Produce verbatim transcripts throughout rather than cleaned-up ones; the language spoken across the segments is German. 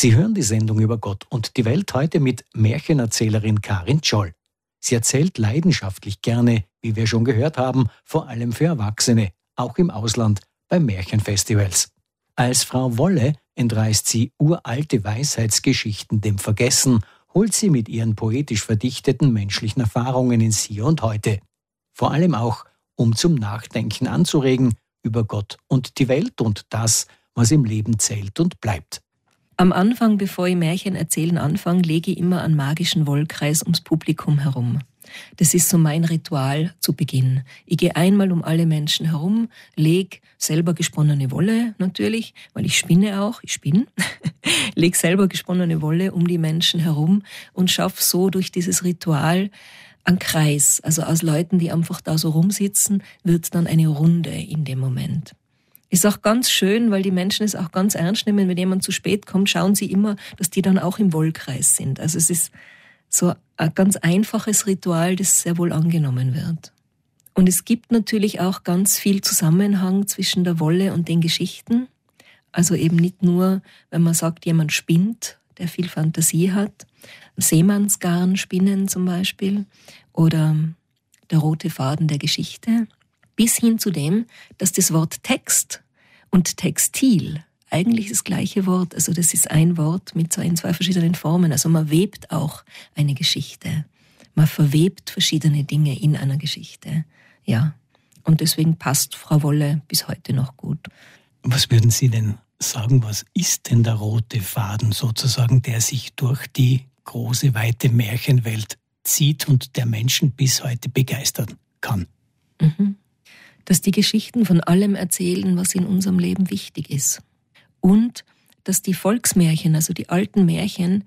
Sie hören die Sendung über Gott und die Welt heute mit Märchenerzählerin Karin Tscholl. Sie erzählt leidenschaftlich gerne, wie wir schon gehört haben, vor allem für Erwachsene, auch im Ausland, bei Märchenfestivals. Als Frau Wolle entreißt sie uralte Weisheitsgeschichten dem Vergessen, holt sie mit ihren poetisch verdichteten menschlichen Erfahrungen ins Hier und Heute. Vor allem auch, um zum Nachdenken anzuregen über Gott und die Welt und das, was im Leben zählt und bleibt. Am Anfang, bevor ich Märchen erzählen anfange, lege ich immer einen magischen Wollkreis ums Publikum herum. Das ist so mein Ritual zu Beginn. Ich gehe einmal um alle Menschen herum, lege selber gesponnene Wolle natürlich, weil ich spinne auch, ich spinne, lege selber gesponnene Wolle um die Menschen herum und schaffe so durch dieses Ritual einen Kreis. Also aus Leuten, die einfach da so rumsitzen, wird dann eine Runde in dem Moment. Ist auch ganz schön, weil die Menschen es auch ganz ernst nehmen, wenn jemand zu spät kommt, schauen sie immer, dass die dann auch im Wollkreis sind. Also es ist so ein ganz einfaches Ritual, das sehr wohl angenommen wird. Und es gibt natürlich auch ganz viel Zusammenhang zwischen der Wolle und den Geschichten. Also eben nicht nur, wenn man sagt, jemand spinnt, der viel Fantasie hat. Seemannsgarn spinnen zum Beispiel oder der rote Faden der Geschichte. Bis hin zu dem, dass das Wort Text und Textil eigentlich das gleiche Wort, also das ist ein Wort mit zwei, in zwei verschiedenen Formen. Also man webt auch eine Geschichte. Man verwebt verschiedene Dinge in einer Geschichte. Ja, und deswegen passt Frau Wolle bis heute noch gut. Was würden Sie denn sagen, was ist denn der rote Faden sozusagen, der sich durch die große, weite Märchenwelt zieht und der Menschen bis heute begeistern kann? Mhm. Dass die Geschichten von allem erzählen, was in unserem Leben wichtig ist. Und dass die Volksmärchen, also die alten Märchen,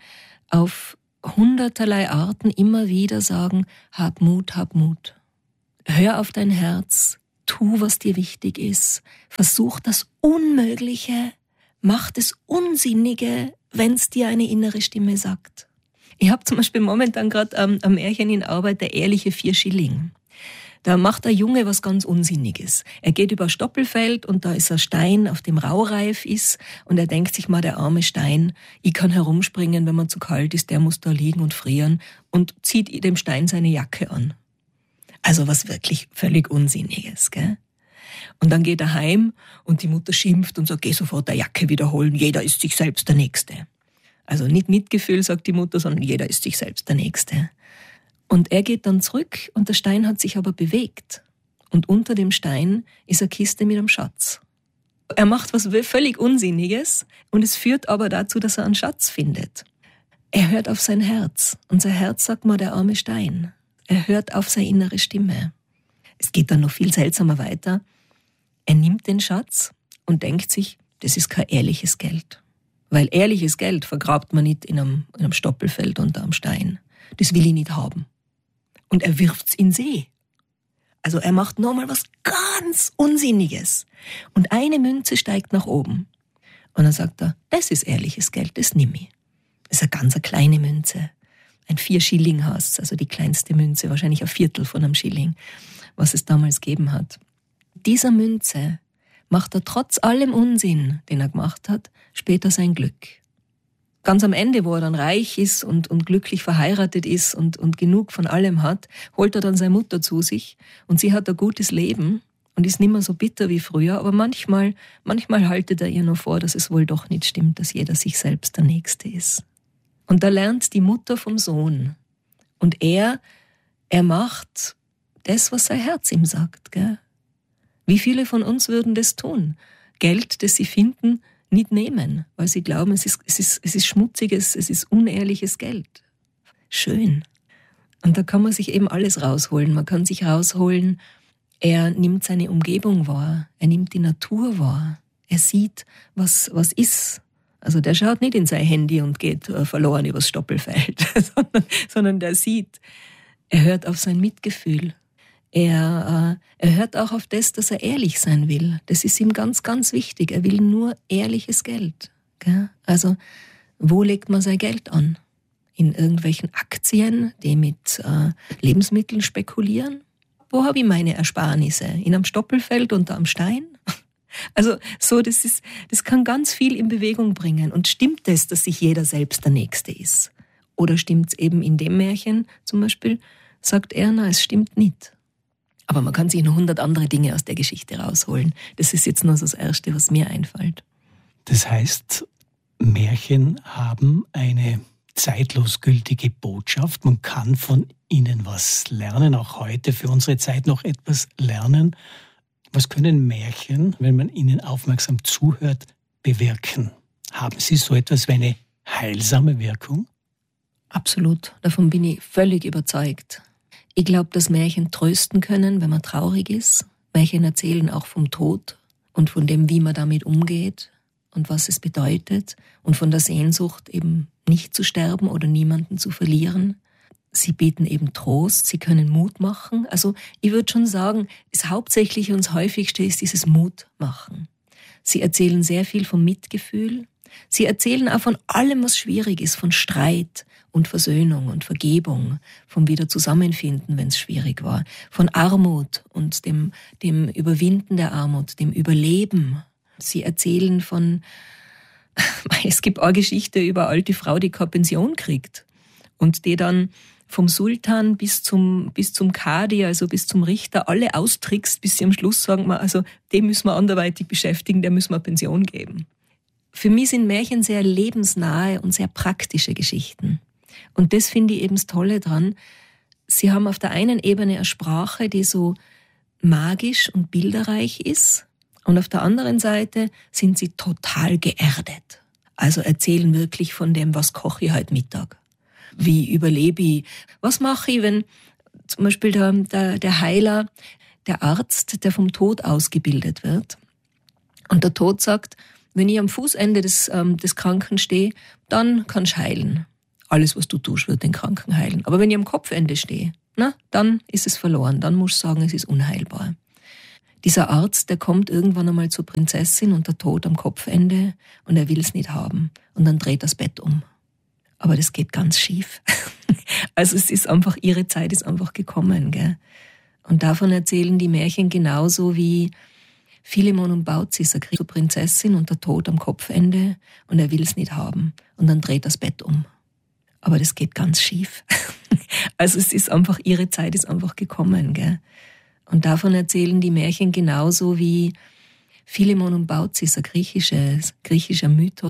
auf hunderterlei Arten immer wieder sagen, hab Mut, hab Mut. Hör auf dein Herz, tu, was dir wichtig ist. Versuch das Unmögliche, mach das Unsinnige, wenn es dir eine innere Stimme sagt. Ich habe zum Beispiel momentan gerade ähm, ein Märchen in Arbeit, der ehrliche Vierschilling. Da macht der Junge was ganz Unsinniges. Er geht über ein Stoppelfeld und da ist ein Stein, auf dem Raureif ist und er denkt sich mal, der arme Stein, ich kann herumspringen, wenn man zu kalt ist, der muss da liegen und frieren und zieht dem Stein seine Jacke an. Also was wirklich völlig Unsinniges, gell? Und dann geht er heim und die Mutter schimpft und sagt, geh sofort der Jacke wiederholen, jeder ist sich selbst der Nächste. Also nicht Mitgefühl, sagt die Mutter, sondern jeder ist sich selbst der Nächste. Und er geht dann zurück und der Stein hat sich aber bewegt. Und unter dem Stein ist eine Kiste mit einem Schatz. Er macht was völlig Unsinniges und es führt aber dazu, dass er einen Schatz findet. Er hört auf sein Herz und sein Herz sagt mal, der arme Stein. Er hört auf seine innere Stimme. Es geht dann noch viel seltsamer weiter. Er nimmt den Schatz und denkt sich, das ist kein ehrliches Geld. Weil ehrliches Geld vergrabt man nicht in einem, in einem Stoppelfeld unter einem Stein. Das will ich nicht haben. Und er wirft's in See. Also er macht nochmal was ganz Unsinniges. Und eine Münze steigt nach oben. Und dann sagt er, das ist ehrliches Geld, das nimm ich. Das ist eine ganz kleine Münze. Ein Vier-Schilling heißt's, also die kleinste Münze, wahrscheinlich ein Viertel von einem Schilling, was es damals gegeben hat. Dieser Münze macht er trotz allem Unsinn, den er gemacht hat, später sein Glück. Ganz am Ende, wo er dann reich ist und, und glücklich verheiratet ist und, und genug von allem hat, holt er dann seine Mutter zu sich und sie hat ein gutes Leben und ist nicht mehr so bitter wie früher, aber manchmal, manchmal haltet er ihr noch vor, dass es wohl doch nicht stimmt, dass jeder sich selbst der Nächste ist. Und da lernt die Mutter vom Sohn und er, er macht das, was sein Herz ihm sagt, gell? Wie viele von uns würden das tun? Geld, das sie finden, nicht nehmen, weil sie glauben, es ist, es ist, es ist schmutziges, es ist unehrliches Geld. Schön. Und da kann man sich eben alles rausholen. Man kann sich rausholen, er nimmt seine Umgebung wahr, er nimmt die Natur wahr, er sieht, was, was ist. Also der schaut nicht in sein Handy und geht äh, verloren übers Stoppelfeld, sondern, sondern der sieht, er hört auf sein Mitgefühl. Er, äh, er hört auch auf das, dass er ehrlich sein will. Das ist ihm ganz, ganz wichtig. Er will nur ehrliches Geld. Gell? Also, wo legt man sein Geld an? In irgendwelchen Aktien, die mit äh, Lebensmitteln spekulieren? Wo habe ich meine Ersparnisse? In einem Stoppelfeld unter einem Stein? Also so, das ist, das kann ganz viel in Bewegung bringen. Und stimmt es, dass sich jeder selbst der Nächste ist? Oder stimmt es eben in dem Märchen zum Beispiel, sagt er, na, es stimmt nicht. Aber man kann sich noch hundert andere Dinge aus der Geschichte rausholen. Das ist jetzt nur so das Erste, was mir einfällt. Das heißt, Märchen haben eine zeitlos gültige Botschaft. Man kann von ihnen was lernen, auch heute für unsere Zeit noch etwas lernen. Was können Märchen, wenn man ihnen aufmerksam zuhört, bewirken? Haben sie so etwas wie eine heilsame Wirkung? Absolut, davon bin ich völlig überzeugt. Ich glaube, dass Märchen trösten können, wenn man traurig ist. Märchen erzählen auch vom Tod und von dem, wie man damit umgeht und was es bedeutet und von der Sehnsucht, eben nicht zu sterben oder niemanden zu verlieren. Sie bieten eben Trost, sie können Mut machen. Also ich würde schon sagen, das Hauptsächliche und das Häufigste ist dieses Mutmachen. Sie erzählen sehr viel vom Mitgefühl. Sie erzählen auch von allem, was schwierig ist, von Streit und Versöhnung und Vergebung, vom Wiederzusammenfinden, wenn es schwierig war, von Armut und dem, dem Überwinden der Armut, dem Überleben. Sie erzählen von, es gibt eine Geschichte über eine alte Frau, die keine Pension kriegt und die dann vom Sultan bis zum, bis zum Kadi, also bis zum Richter, alle austrickst, bis sie am Schluss sagen, also den müssen wir anderweitig beschäftigen, der müssen wir Pension geben. Für mich sind Märchen sehr lebensnahe und sehr praktische Geschichten. Und das finde ich eben das Tolle dran. Sie haben auf der einen Ebene eine Sprache, die so magisch und bilderreich ist. Und auf der anderen Seite sind sie total geerdet. Also erzählen wirklich von dem, was koche ich heute Mittag? Wie überlebe ich? Was mache ich, wenn zum Beispiel der, der, der Heiler, der Arzt, der vom Tod ausgebildet wird und der Tod sagt, wenn ich am Fußende des, ähm, des Kranken stehe, dann kannst du heilen. Alles, was du tust, wird den Kranken heilen. Aber wenn ich am Kopfende stehe, na, dann ist es verloren. Dann musst du sagen, es ist unheilbar. Dieser Arzt, der kommt irgendwann einmal zur Prinzessin und der Tod am Kopfende und er will es nicht haben. Und dann dreht das Bett um. Aber das geht ganz schief. Also es ist einfach, ihre Zeit ist einfach gekommen, gell? Und davon erzählen die Märchen genauso wie Philemon und Baucis, er kriegt zur Prinzessin und der Tod am Kopfende und er will es nicht haben. Und dann dreht das Bett um. Aber das geht ganz schief. Also es ist einfach, ihre Zeit ist einfach gekommen, gell? Und davon erzählen die Märchen genauso wie Philemon und Baucis, ein griechisches, griechischer Mythos.